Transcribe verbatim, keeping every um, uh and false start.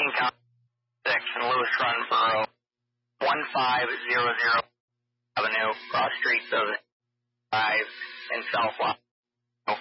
King County six in Lewis Run Borough, one five zero zero Avenue, cross streets of five in South Los